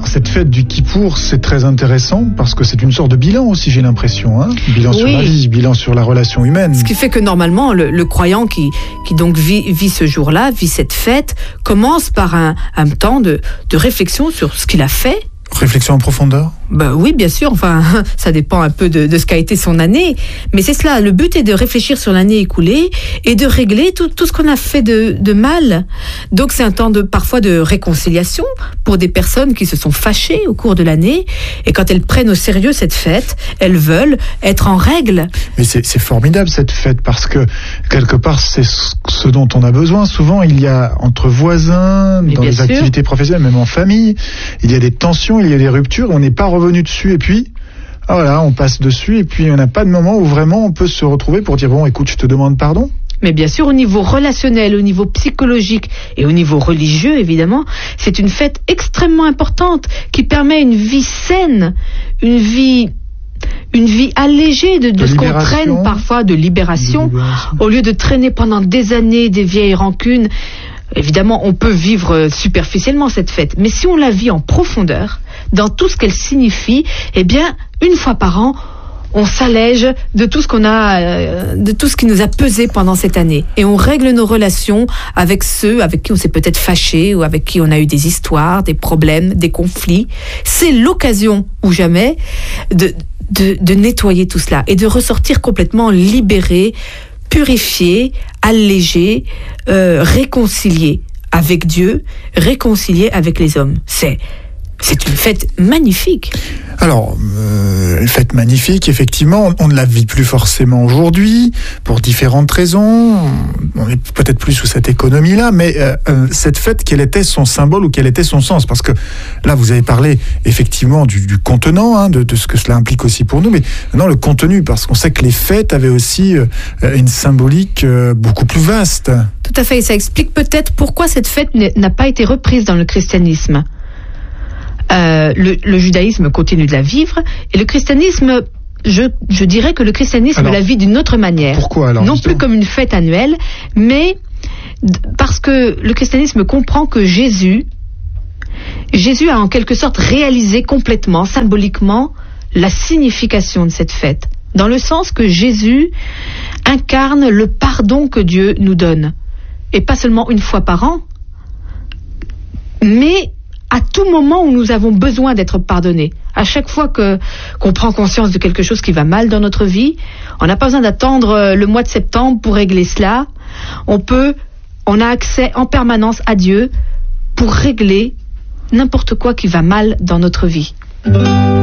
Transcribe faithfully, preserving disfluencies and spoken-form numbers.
Alors cette fête du Kippour, c'est très intéressant parce que c'est une sorte de bilan aussi, j'ai l'impression, hein. Bilan oui. sur la vie, bilan sur la relation humaine. Ce qui fait que normalement, le, le croyant qui, qui donc vit, vit ce jour-là, vit cette fête, commence par un, un temps de, de réflexion sur ce qu'il a fait. Réflexion en profondeur ? Ben oui, bien sûr. Enfin, ça dépend un peu de, de ce qu'a été son année. Mais c'est cela. Le but est de réfléchir sur l'année écoulée et de régler tout, tout ce qu'on a fait de, de mal. Donc, c'est un temps de, parfois de réconciliation pour des personnes qui se sont fâchées au cours de l'année. Et quand elles prennent au sérieux cette fête, elles veulent être en règle. Mais c'est, c'est formidable cette fête parce que, quelque part, c'est ce dont on a besoin. Souvent, il y a entre voisins, Mais dans les sûr. activités professionnelles, même en famille, il y a des tensions, il y a des ruptures, on n'est pas revenu dessus et puis ah voilà, on passe dessus et puis on n'a pas de moment où vraiment on peut se retrouver pour dire bon écoute, je te demande pardon. Mais bien sûr, au niveau relationnel, au niveau psychologique et au niveau religieux, évidemment, c'est une fête extrêmement importante qui permet une vie saine, une vie une vie allégée de, de, de ce qu'on traîne parfois, de libération, de libération, au lieu de traîner pendant des années des vieilles rancunes. Évidemment, on peut vivre superficiellement cette fête, mais si on la vit en profondeur, dans tout ce qu'elle signifie, eh bien, une fois par an, on s'allège de tout ce qu'on a, euh, de tout ce qui nous a pesé pendant cette année, et on règle nos relations avec ceux avec qui on s'est peut-être fâché ou avec qui on a eu des histoires, des problèmes, des conflits. C'est l'occasion ou jamais de, de, de nettoyer tout cela et de ressortir complètement libéré, purifié, allégé, euh, réconcilié avec Dieu, réconcilié avec les hommes. C'est C'est une fête magnifique. Alors, euh, une fête magnifique, effectivement, on ne la vit plus forcément aujourd'hui, pour différentes raisons. On est peut-être plus sous cette économie-là, mais euh, cette fête, quel était son symbole ou quel était son sens ? Parce que là, vous avez parlé effectivement du, du contenant, hein, de, de ce que cela implique aussi pour nous, mais non, le contenu, parce qu'on sait que les fêtes avaient aussi euh, une symbolique euh, beaucoup plus vaste. Tout à fait, et ça explique peut-être pourquoi cette fête n'a pas été reprise dans le christianisme. Euh, le, le judaïsme continue de la vivre et le christianisme, je, je dirais que le christianisme alors, la vit d'une autre manière. Pourquoi alors ? Non plus comme une fête annuelle, mais parce que le christianisme comprend que Jésus, Jésus a en quelque sorte réalisé complètement, symboliquement, la signification de cette fête, dans le sens que Jésus incarne le pardon que Dieu nous donne, et pas seulement une fois par an, mais à tout moment où nous avons besoin d'être pardonnés. À chaque fois que, qu'on prend conscience de quelque chose qui va mal dans notre vie, on n'a pas besoin d'attendre le mois de septembre pour régler cela. On peut, on a accès en permanence à Dieu pour régler n'importe quoi qui va mal dans notre vie.